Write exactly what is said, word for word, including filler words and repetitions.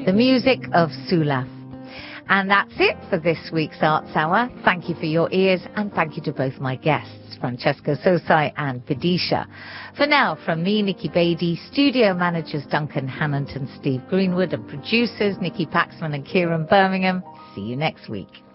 the music of Sulaf. And that's it for this week's Arts Hour. Thank you for your ears, and thank you to both my guests, Francesco Sosai and Vidisha. For now, from me, Nikki Beattie, studio managers Duncan Hannant and Steve Greenwood, and producers Nikki Paxman and Kieran Birmingham. See you next week.